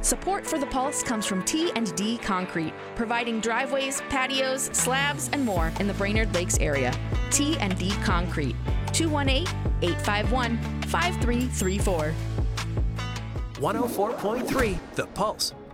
Support for The Pulse comes from T&D Concrete, providing driveways, patios, slabs, and more in the Brainerd Lakes area. T&D Concrete, 218-851-5334. 104.3 The Pulse.